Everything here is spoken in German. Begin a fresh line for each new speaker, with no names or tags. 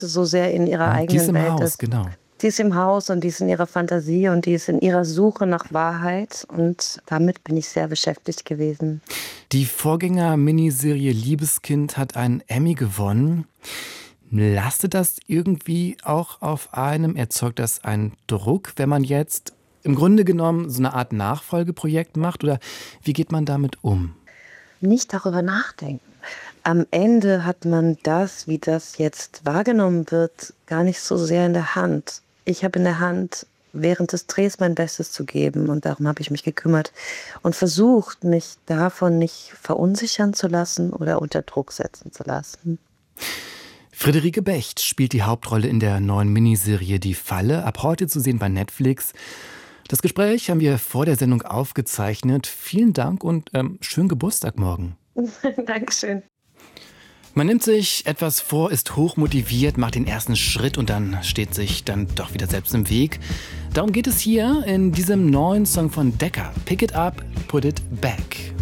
so sehr in ihrer
Die ist
eigenen
im
Welt
Haus,
ist.
genau.
Die ist im Haus und die ist in ihrer Fantasie und die ist in ihrer Suche nach Wahrheit und damit bin ich sehr beschäftigt gewesen.
Die Vorgänger-Miniserie Liebeskind hat einen Emmy gewonnen. Lastet das irgendwie auch auf einem? Erzeugt das einen Druck, wenn man jetzt im Grunde genommen so eine Art Nachfolgeprojekt macht? Oder wie geht man damit um?
Nicht darüber nachdenken. Am Ende hat man das, wie das jetzt wahrgenommen wird, gar nicht so sehr in der Hand. Ich habe in der Hand, während des Drehs mein Bestes zu geben und darum habe ich mich gekümmert und versucht, mich davon nicht verunsichern zu lassen oder unter Druck setzen zu lassen.
Friederike Becht spielt die Hauptrolle in der neuen Miniserie Die Falle, ab heute zu sehen bei Netflix. Das Gespräch haben wir vor der Sendung aufgezeichnet. Vielen Dank und schönen Geburtstag morgen.
Dankeschön.
Man nimmt sich etwas vor, ist hochmotiviert, macht den ersten Schritt und dann steht sich dann doch wieder selbst im Weg. Darum geht es hier in diesem neuen Song von Decca. Pick it up, put it back.